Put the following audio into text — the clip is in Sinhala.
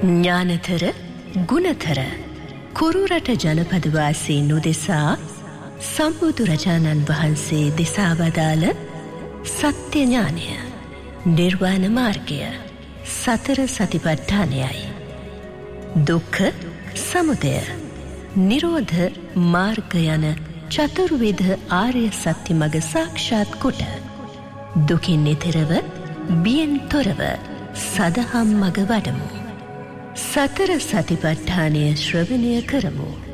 ඥානතර ගුණතර කුරුරට ජනපදවාසීන් උදෙසා සම්බුදුරජාණන් වහන්සේ දෙසා වදාළ සත්‍ය ඥානය, නිර්වාණ මාර්ගය, සතර සතිපට්ඨානයයි. දුක්ඛ සමුදය නිරෝධ මාර්ග යන චතුර්විධ ආර්ය සත්‍ය මඟ සාක්ෂාත් කොට දුකින් එතරව බියෙන් තොරව සදහම් මඟ වඩමු. සතර සතිපට්ඨානය ශ්‍රවණය කරමු.